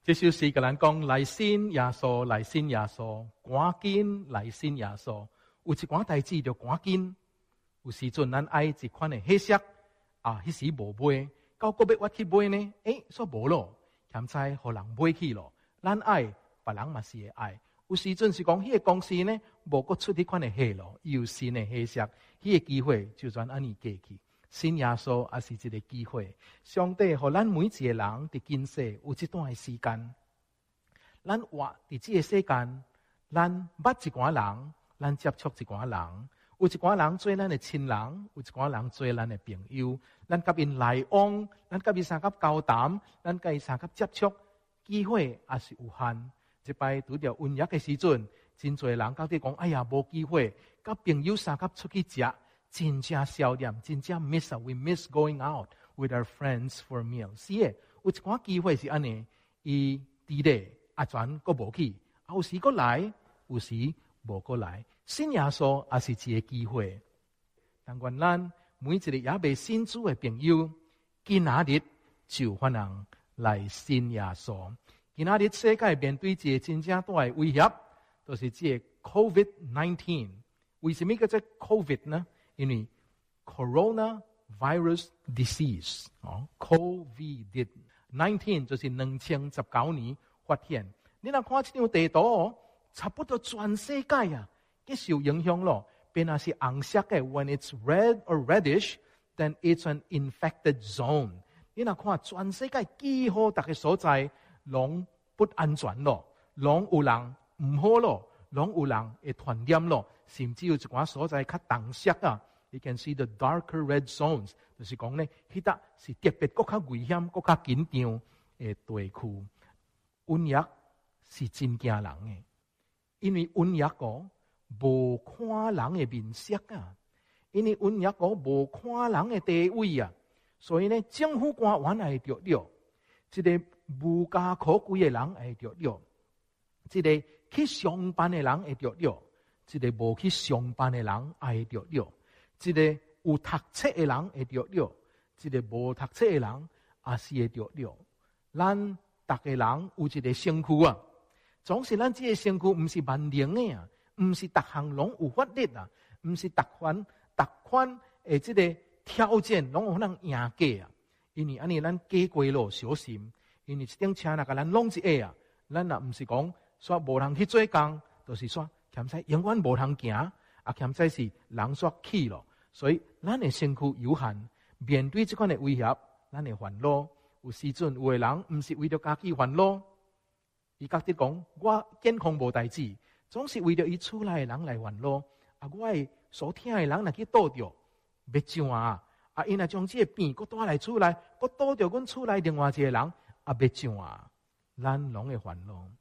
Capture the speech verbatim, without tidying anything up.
这首诗甲咱讲，来信耶稣，来信耶稣，赶紧来信耶稣。有一寡代志就赶紧，有时阵咱爱一款的黑色啊，迄时无买，到个要我去买呢，诶，说无咯，欠债互人买去咯。咱爱，别人嘛是会爱。有时阵是讲，迄个公司呢，无搁出迄款的货咯，有新的黑色，迄个机会就转安尼过去。信耶稣也是一个机会，上帝互咱每一个人伫今世有一段的时间，咱活伫这个世间，咱捌一寡人，咱接触一寡人，有一寡人做咱的亲人，有一寡人做咱的朋友，咱甲因来往，咱甲伊相甲交谈，咱甲伊相甲接触，机会也是有限。一摆拄着瘟疫的时阵，真侪人到底讲，哎呀，无机会，甲朋友相甲出去食。真正少念，真正 miss we miss going out with our friends for meals。是诶，有一寡机会是安尼，伊伫咧啊全阁无去，有时阁来，有时无阁来。信耶稣也是一个机会。但愿咱每一个也未信主的朋友，今仔日就可能来信耶稣。今仔日世界面对一个真正大的威胁，就是这个 COVID 十九。为什么叫做 COVID 呢？因为 Coronavirus Disease 哦 ，COVID 十九 就是二千十九年发现。你若看这张地图哦，差不多全世界啊，都受影响咯。变若是红色的 ，when it's red or reddish, then it's an infected zone。你若看全世界几乎大个所在，拢不安全咯，拢有人唔好咯。拢有人会传染咯，甚至有一寡所在较红色啊。You can see the darker red zones， 就是讲呢，迄搭是特别更较危险、更较紧张的地区。瘟疫是真惊人的，因为瘟疫哦无看人的面色啊，因为瘟疫哦无看人的地位啊，所以呢，政府官员会着了，一个无家可归的人会着了，一个去上班的人会着了，一个无去上班的人会着了，一个有读册的人会着了，一个无读册的人也是会着了。咱逐个人有一个身躯啊，总是咱这个身躯不是万能的啊，不是逐项拢有法律啊，不是逐款逐款诶这个条件拢有可能赢过啊。因为安尼咱过过路小心，因为一顶车若甲咱弄一下啊，咱若不是讲。说无人去做工，就是说欠债永远无人行，啊欠债是人说去咯。所以咱的身躯有限，面对这款的威胁，咱的烦恼，有时阵有的人不是为了家己烦恼，伊觉得讲我健康无代志，总是为了伊厝内的人来烦恼。啊，我的所听的人若去倒着，要怎啊？啊，因若将这个病搁带来厝内，搁倒着阮厝内另外一个人，啊，要怎啊？咱拢会烦恼。